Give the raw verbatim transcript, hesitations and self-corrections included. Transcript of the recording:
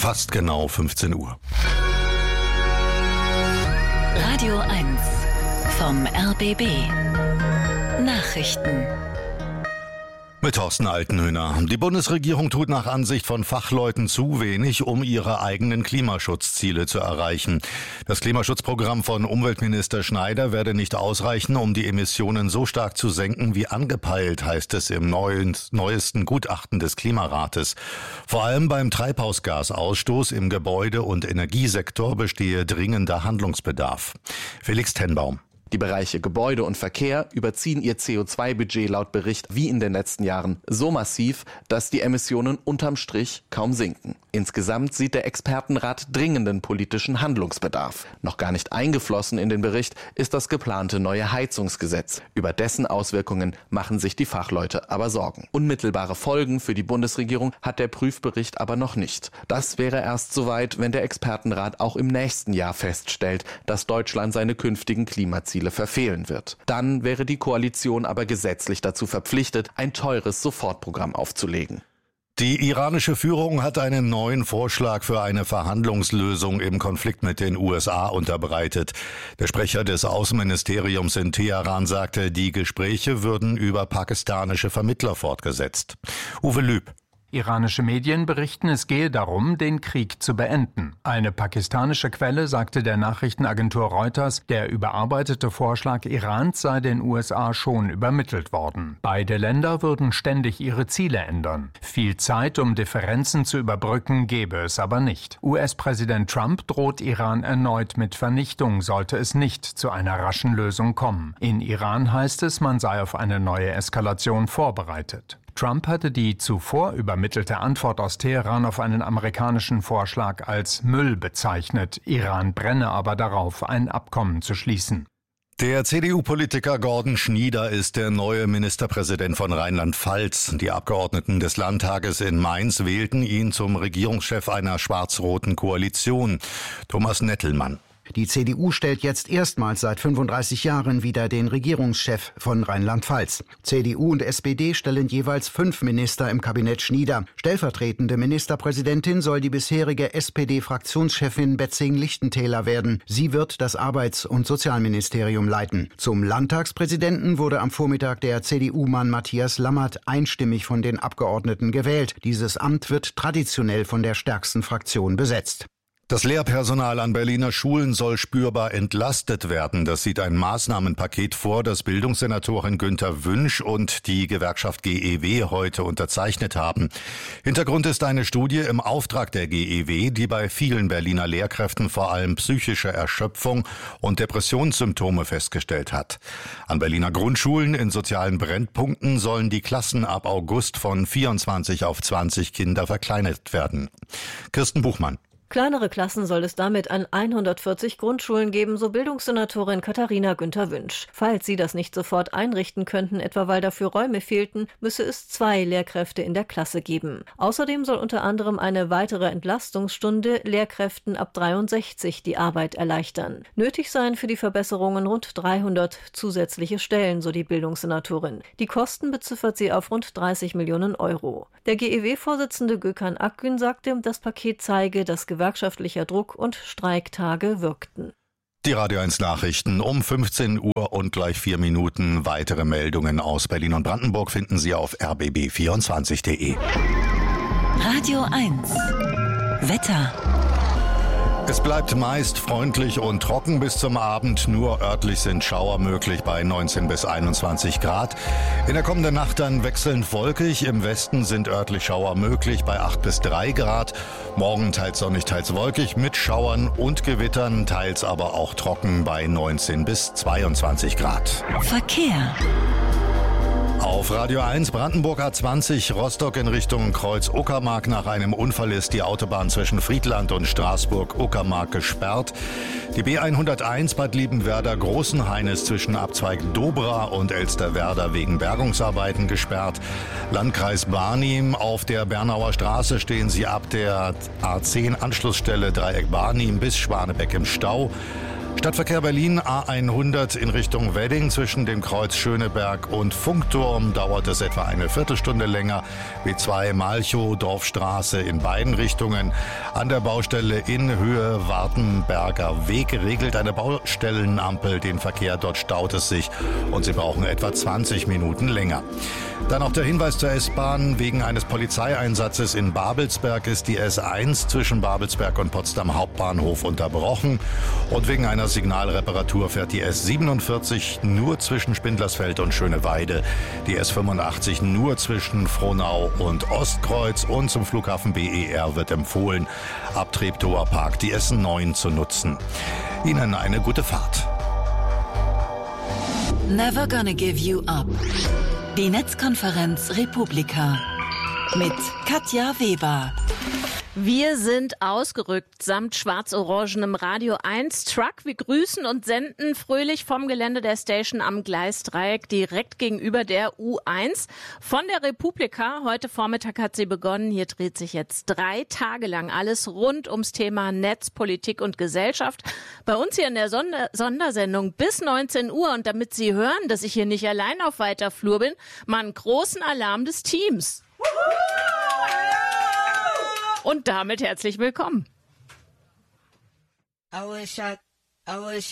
Fast genau fünfzehn Uhr. Radio eins vom R B B. Nachrichten. Mit Thorsten Altenhöhner. Die Bundesregierung tut nach Ansicht von Fachleuten zu wenig, um ihre eigenen Klimaschutzziele zu erreichen. Das Klimaschutzprogramm von Umweltminister Schneider werde nicht ausreichen, um die Emissionen so stark zu senken wie angepeilt, heißt es im neuen, neuesten Gutachten des Klimarates. Vor allem beim Treibhausgasausstoß im Gebäude- und Energiesektor bestehe dringender Handlungsbedarf. Felix Tenbaum. Die Bereiche Gebäude und Verkehr überziehen ihr C O zwei Budget laut Bericht wie in den letzten Jahren so massiv, dass die Emissionen unterm Strich kaum sinken. Insgesamt sieht der Expertenrat dringenden politischen Handlungsbedarf. Noch gar nicht eingeflossen in den Bericht ist das geplante neue Heizungsgesetz. Über dessen Auswirkungen machen sich die Fachleute aber Sorgen. Unmittelbare Folgen für die Bundesregierung hat der Prüfbericht aber noch nicht. Das wäre erst soweit, wenn der Expertenrat auch im nächsten Jahr feststellt, dass Deutschland seine künftigen Klimaziele verfehlen wird. Dann wäre die Koalition aber gesetzlich dazu verpflichtet, ein teures Sofortprogramm aufzulegen. Die iranische Führung hat einen neuen Vorschlag für eine Verhandlungslösung im Konflikt mit den U S A unterbreitet. Der Sprecher des Außenministeriums in Teheran sagte, die Gespräche würden über pakistanische Vermittler fortgesetzt. Uwe Lüb. Iranische Medien berichten, es gehe darum, den Krieg zu beenden. Eine pakistanische Quelle sagte der Nachrichtenagentur Reuters, der überarbeitete Vorschlag Irans sei den U S A schon übermittelt worden. Beide Länder würden ständig ihre Ziele ändern. Viel Zeit, um Differenzen zu überbrücken, gäbe es aber nicht. U S-Präsident Trump droht Iran erneut mit Vernichtung, sollte es nicht zu einer raschen Lösung kommen. In Iran heißt es, man sei auf eine neue Eskalation vorbereitet. Trump hatte die zuvor übermittelte Antwort aus Teheran auf einen amerikanischen Vorschlag als Müll bezeichnet. Iran brenne aber darauf, ein Abkommen zu schließen. Der C D U-Politiker Gordon Schnieder ist der neue Ministerpräsident von Rheinland-Pfalz. Die Abgeordneten des Landtages in Mainz wählten ihn zum Regierungschef einer schwarz-roten Koalition. Thomas Nettelmann. Die C D U stellt jetzt erstmals seit fünfunddreißig Jahren wieder den Regierungschef von Rheinland-Pfalz. C D U und S P D stellen jeweils fünf Minister im Kabinett Schnieder. Stellvertretende Ministerpräsidentin soll die bisherige S P D-Fraktionschefin Betzing-Lichtentäler werden. Sie wird das Arbeits- und Sozialministerium leiten. Zum Landtagspräsidenten wurde am Vormittag der C D U-Mann Matthias Lammert einstimmig von den Abgeordneten gewählt. Dieses Amt wird traditionell von der stärksten Fraktion besetzt. Das Lehrpersonal an Berliner Schulen soll spürbar entlastet werden. Das sieht ein Maßnahmenpaket vor, das Bildungssenatorin Günther Wünsch und die Gewerkschaft G E W heute unterzeichnet haben. Hintergrund ist eine Studie im Auftrag der G E W, die bei vielen Berliner Lehrkräften vor allem psychische Erschöpfung und Depressionssymptome festgestellt hat. An Berliner Grundschulen in sozialen Brennpunkten sollen die Klassen ab August von vierundzwanzig auf zwanzig Kinder verkleinert werden. Kirsten Buchmann. Kleinere Klassen soll es damit an hundertvierzig Grundschulen geben, so Bildungssenatorin Katharina Günther Wünsch. Falls sie das nicht sofort einrichten könnten, etwa weil dafür Räume fehlten, müsse es zwei Lehrkräfte in der Klasse geben. Außerdem soll unter anderem eine weitere Entlastungsstunde Lehrkräften ab dreiundsechzig die Arbeit erleichtern. Nötig seien für die Verbesserungen rund dreihundert zusätzliche Stellen, so die Bildungssenatorin. Die Kosten beziffert sie auf rund dreißig Millionen Euro. Der G E W-Vorsitzende Gökhan Akgün sagte, das Paket zeige, dass gewerkschaftlicher Druck und Streiktage wirkten. Die Radio eins Nachrichten um fünfzehn Uhr und gleich vier Minuten. Weitere Meldungen aus Berlin und Brandenburg finden Sie auf r b b vierundzwanzig punkt de. Radio eins Wetter. Es bleibt meist freundlich und trocken bis zum Abend. Nur örtlich sind Schauer möglich bei neunzehn bis einundzwanzig Grad. In der kommenden Nacht dann wechselnd wolkig. Im Westen sind örtlich Schauer möglich bei acht bis drei Grad. Morgen teils sonnig, teils wolkig mit Schauern und Gewittern, teils aber auch trocken bei neunzehn bis zweiundzwanzig Grad. Verkehr. Auf Radio eins Brandenburg A zwanzig Rostock in Richtung Kreuz Uckermark. Nach einem Unfall ist die Autobahn zwischen Friedland und Straßburg-Uckermark gesperrt. Die B hunderteins Bad Liebenwerder Großenhain zwischen Abzweig Dobra und Elsterwerda wegen Bergungsarbeiten gesperrt. Landkreis Barnim, auf der Bernauer Straße stehen Sie ab der A zehn Anschlussstelle Dreieck Barnim bis Schwanebeck im Stau. Stadtverkehr Berlin A hundert in Richtung Wedding zwischen dem Kreuz Schöneberg und Funkturm dauert es etwa eine Viertelstunde länger. B zwei Malchow Dorfstraße in beiden Richtungen. An der Baustelle in Höhe Wartenberger Weg regelt eine Baustellenampel den Verkehr. Dort staut es sich und Sie brauchen etwa zwanzig Minuten länger. Dann noch der Hinweis zur S-Bahn. Wegen eines Polizeieinsatzes in Babelsberg ist die S eins zwischen Babelsberg und Potsdam Hauptbahnhof unterbrochen. Und wegen einer Signalreparatur fährt die S siebenundvierzig nur zwischen Spindlersfeld und Schöneweide, die S fünfundachtzig nur zwischen Frohnau und Ostkreuz und zum Flughafen B E R wird empfohlen, ab Treptower Park die S neun zu nutzen. Ihnen eine gute Fahrt. Never gonna give you up. Die Netzkonferenz Republika mit Katja Weber. Wir sind ausgerückt samt schwarz-orangenem Radio eins Truck. Wir grüßen und senden fröhlich vom Gelände der Station am Gleisdreieck direkt gegenüber der U eins von der Republika. Heute Vormittag hat sie begonnen. Hier dreht sich jetzt drei Tage lang alles rund ums Thema Netz, Politik und Gesellschaft. Bei uns hier in der Sonder- Sondersendung bis neunzehn Uhr. Und damit Sie hören, dass ich hier nicht allein auf weiter Flur bin, mal einen großen Alarm des Teams. Und damit herzlich willkommen. I wish I, I wish